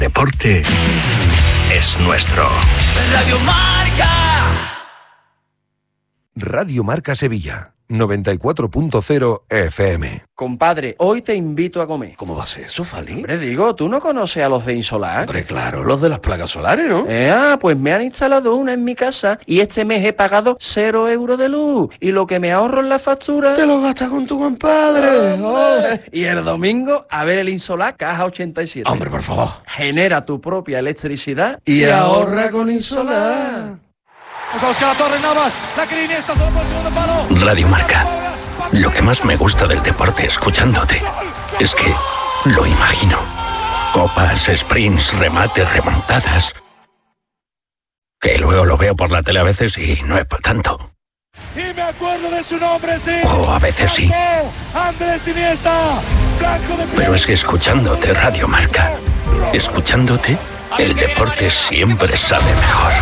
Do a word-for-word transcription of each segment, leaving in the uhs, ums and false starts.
deporte es nuestro. Radio Marca. Radio Marca Sevilla, noventa y cuatro punto cero F M. Compadre, hoy te invito a comer. ¿Cómo va a ser eso, Fali? Hombre, digo, ¿tú no conoces a los de Insolar? Hombre, claro, los de las placas solares, ¿no? Eh, ah, pues me han instalado una en mi casa y este mes he pagado cero euros de luz. Y lo que me ahorro en la factura... ¡Te lo gastas con tu compadre! Oh, y el domingo, a ver el Insolar Caja ochenta y siete. Hombre, por favor. Genera tu propia electricidad y, y ahorra con Insolar. Vamos a buscar a Torres Navas, la que Iniesta solo por el segundo palo. Radio Marca. Lo que más me gusta del deporte escuchándote es que lo imagino. Copas, sprints, remates, remontadas. Que luego lo veo por la tele a veces y no es para tanto. Y me acuerdo de su nombre, sí. O a veces sí. Andrés Iniesta. Pero es que escuchándote Radio Marca, escuchándote, el deporte siempre sabe mejor.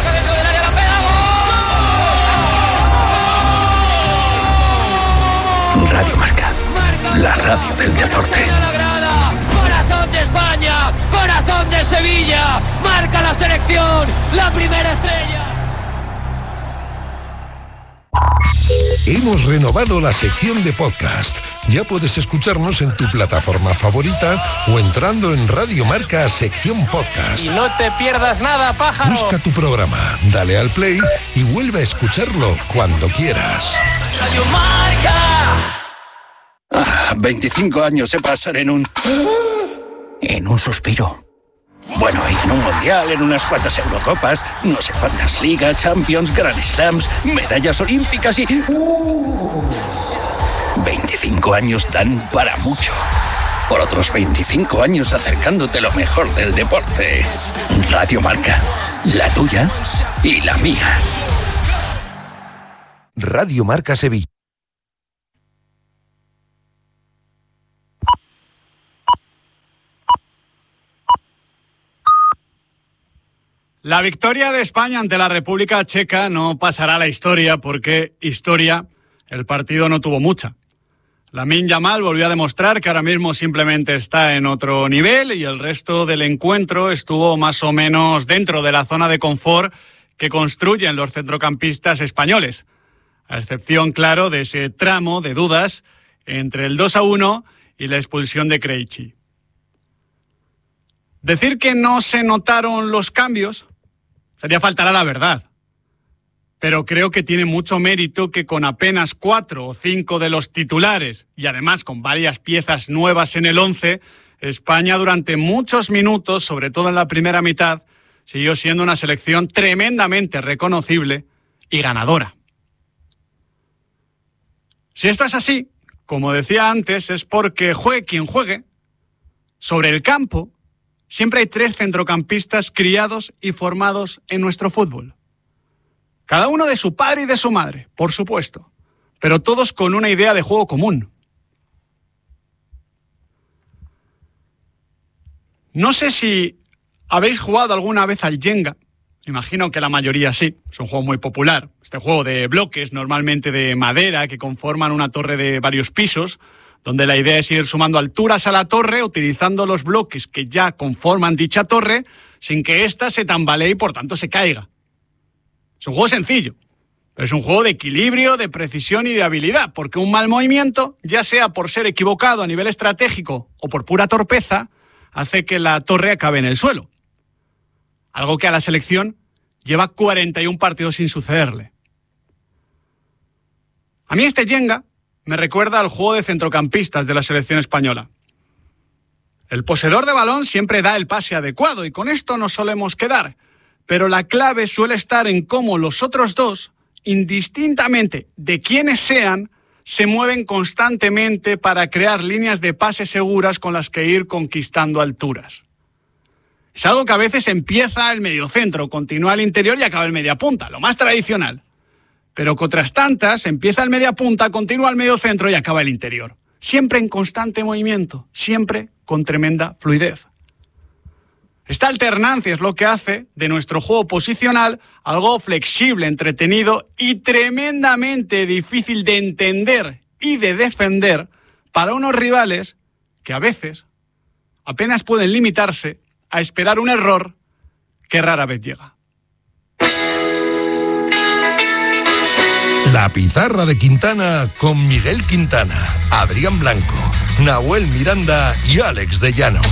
Radio Marca, la radio del deporte. Corazón de España, corazón de Sevilla, marca la selección, la primera estrella. Hemos renovado la sección de podcast. Ya puedes escucharnos en tu plataforma favorita o entrando en Radio Marca sección podcast. Y no te pierdas nada, pájaro. Busca tu programa, dale al play y vuelve a escucharlo cuando quieras. Radio Marca. Ah, veinticinco años se pasan en un... en un suspiro. Bueno, y en un mundial, en unas cuantas Eurocopas, no sé cuántas ligas, Champions, Grand Slams, medallas olímpicas y... Uh, veinticinco años dan para mucho. Por otros veinticinco años acercándote lo mejor del deporte. Radio Marca, la tuya y la mía. Radio Marca Sevilla. La victoria de España ante la República Checa no pasará a la historia porque historia el partido no tuvo mucha. Lamine Yamal volvió a demostrar que ahora mismo simplemente está en otro nivel y el resto del encuentro estuvo más o menos dentro de la zona de confort que construyen los centrocampistas españoles, a excepción, claro, de ese tramo de dudas entre el dos a uno y la expulsión de Krejci. Decir que no se notaron los cambios sería faltar a la verdad, pero creo que tiene mucho mérito que con apenas cuatro o cinco de los titulares y además con varias piezas nuevas en el once, España durante muchos minutos, sobre todo en la primera mitad, siguió siendo una selección tremendamente reconocible y ganadora. Si esto es así, como decía antes, es porque juegue quien juegue, sobre el campo siempre hay tres centrocampistas criados y formados en nuestro fútbol. Cada uno de su padre y de su madre, por supuesto, pero todos con una idea de juego común. No sé si habéis jugado alguna vez al Jenga. Imagino que la mayoría sí. Es un juego muy popular. Este juego de bloques, normalmente de madera, que conforman una torre de varios pisos, donde la idea es ir sumando alturas a la torre utilizando los bloques que ya conforman dicha torre sin que ésta se tambalee y por tanto se caiga. Es un juego sencillo, pero es un juego de equilibrio, de precisión y de habilidad, porque un mal movimiento, ya sea por ser equivocado a nivel estratégico o por pura torpeza, hace que la torre acabe en el suelo. Algo que a la selección lleva cuarenta y un partidos sin sucederle. A mí este Jenga me recuerda al juego de centrocampistas de la selección española. El poseedor de balón siempre da el pase adecuado y con esto nos solemos quedar, pero la clave suele estar en cómo los otros dos, indistintamente de quiénes sean, se mueven constantemente para crear líneas de pase seguras con las que ir conquistando alturas. Es algo que a veces empieza el mediocentro, continúa el interior y acaba el mediapunta, lo más tradicional. Pero que otras tantas empieza el mediapunta, continúa el mediocentro y acaba el interior. Siempre en constante movimiento, siempre con tremenda fluidez. Esta alternancia es lo que hace de nuestro juego posicional algo flexible, entretenido y tremendamente difícil de entender y de defender para unos rivales que a veces apenas pueden limitarse a esperar un error que rara vez llega. La pizarra de Quintana con Miguel Quintana, Adrián Blanco, Nahuel Miranda y Alex de Llano.